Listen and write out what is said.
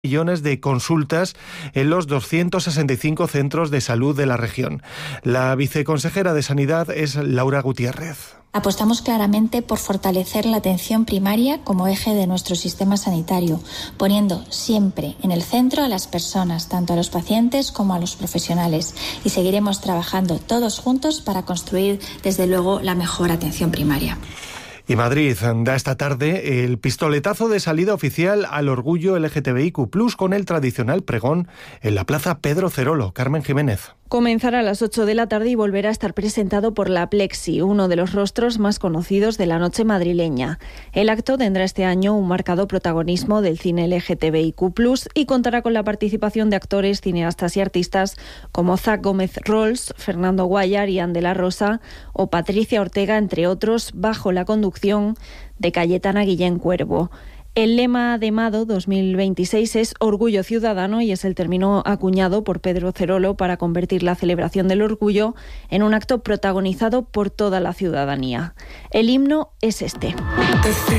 millones de consultas en los 265 centros de salud de la región. La viceconsejera de Sanidad es Laura Gutiérrez. Apostamos claramente por fortalecer la atención primaria como eje de nuestro sistema sanitario, poniendo siempre en el centro a las personas, tanto a los pacientes como a los profesionales. Y seguiremos trabajando todos juntos para construir, desde luego, la mejor atención primaria. Y Madrid da esta tarde el pistoletazo de salida oficial al orgullo LGTBIQ+, con el tradicional pregón en la Plaza Pedro Cerolo. Carmen Jiménez. Comenzará a las 8 de la tarde y volverá a estar presentado por La Plexi, uno de los rostros más conocidos de la noche madrileña. El acto tendrá este año un marcado protagonismo del cine LGTBIQ+, y contará con la participación de actores, cineastas y artistas como Zach Gómez-Rolls, Fernando Guayar, Ian de la Rosa o Patricia Ortega, entre otros, bajo la conducción de Cayetana Guillén Cuervo. El lema de Mado 2026 es Orgullo Ciudadano y es el término acuñado por Pedro Cerolo para convertir la celebración del orgullo en un acto protagonizado por toda la ciudadanía. El himno es este.